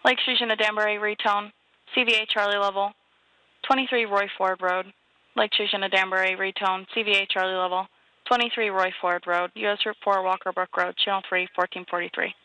Lake Shushan Danbury, retone, CVA Charlie level, 23 Roy Ford Road. Lake Shushan Danbury, retone, CVA Charlie level, 23 Roy Ford Road, U.S. Route 4, Walker Brook Road, Channel 3, 1443.